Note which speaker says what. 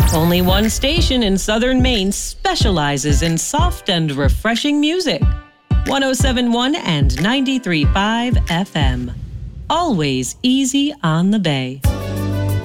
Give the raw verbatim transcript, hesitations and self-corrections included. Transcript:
Speaker 1: Only one station in southern Maine specializes in soft and refreshing music. one oh seven point one and ninety-three point five F M. Always easy on the Bay.